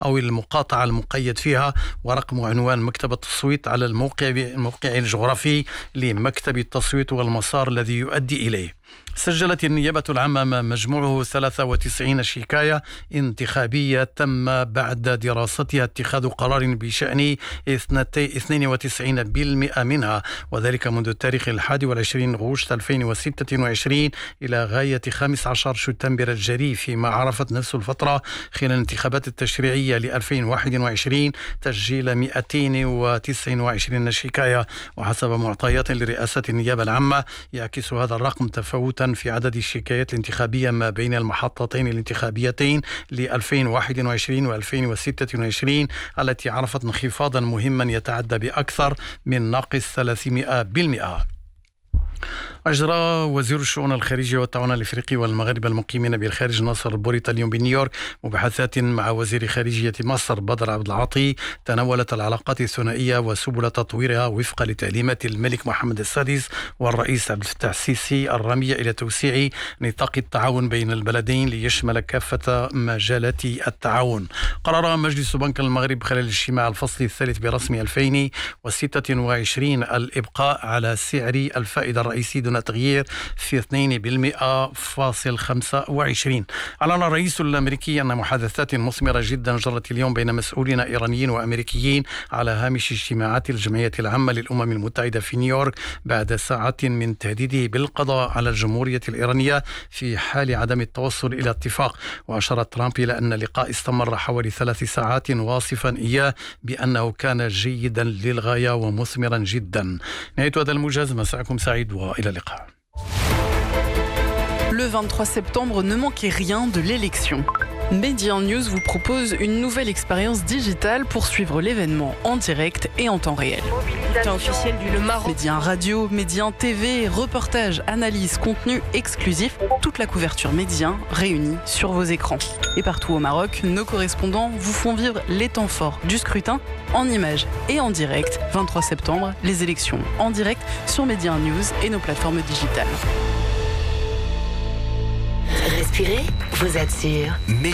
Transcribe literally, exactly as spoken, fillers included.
أو المقاطعة المقيد فيها، ورقم وعنوان مكتب التصويت على الموقع الموقع الجغرافي لمكتب التصويت والمسار الذي يؤدي إليه. سجلت النيابة العامة مجموعه ثلاثة وتسعين شكاية انتخابية تم بعد دراستها اتخاذ قرار بشأن اثنين وتسعين بالمئة منها، وذلك منذ التاريخ الحادي والعشرين غشت ألفين وستة وعشرين إلى غاية خامس عشر شتنبر الجاري، فيما عرفت نفس الفترة خلال الانتخابات التشريعية ل ألفين وواحد وعشرين تسجيل مئتين وتسعة وعشرين شكاية. وحسب معطيات لرئاسة النيابة العامة يعكس هذا الرقم تفاوتا في عدد الشكايات الانتخابية ما بين المحطتين الانتخابيتين ل ألفين وواحد وعشرين و ألفين وستة وعشرين التي عرفت انخفاضا مهما يتعدى بأكثر من ناقص ثلاثمئة بالمئة. أجرى وزير الشؤون الخارجية والتعاون الأفريقي والمغاربة المقيمين بالخارج ناصر بوريتا اليوم بنيويورك مباحثات مع وزير خارجية مصر بدر عبد العاطي تناولت العلاقات الثنائية وسبل تطويرها وفقا لتعليمات الملك محمد السادس والرئيس عبد الفتاح السيسي الرامية إلى توسيع نطاق التعاون بين البلدين ليشمل كافة مجالات التعاون. قرر مجلس بنك المغرب خلال الاجتماع الفصلي الثالث برسم ألفين وستة وعشرين الإبقاء على سعر الفائدة الرئيسي دون تغيير في اثنين بالمئة فاصل خمسة وعشرين. أعلن الرئيس الأمريكي أن محادثات مثمرة جدا جرت اليوم بين مسؤولين إيرانيين وأمريكيين على هامش اجتماعات الجمعية العامة للأمم المتحدة في نيويورك بعد ساعات من تهديده بالقضاء على الجمهورية الإيرانية في حال عدم التوصل إلى اتفاق. وأشار ترامب إلى أن اللقاء استمر حوالي ثلاث ساعات واصفا إياه بأنه كان جيدا للغاية ومثمرا جدا. نهاية هذا الموجز، مساءكم سعيد وإلى اللقاء. Le vingt-trois septembre, ne manquez rien de l'élection. Média News vous propose une nouvelle expérience digitale pour suivre l'événement en direct et en temps réel. Bulletin officiel du Le Maroc. Médias radio, médias T V, reportages, analyses, contenus exclusifs, toute la couverture média réunie sur vos écrans. Et partout au Maroc, nos correspondants vous font vivre les temps forts du scrutin en images et en direct. vingt-trois septembre, les élections en direct sur Média News et nos plateformes digitales. Respirez, vous êtes sûr.